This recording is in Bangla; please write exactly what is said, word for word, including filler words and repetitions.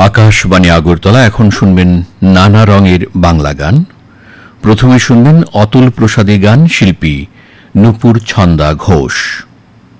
আকাশবাণী আগরতলা। এখন শুনবেন নানা রঙের বাংলা গান। প্রথমে শুনবেন অতুল প্রসাদী গান, শিল্পী নূপুর ছন্দা ঘোষ।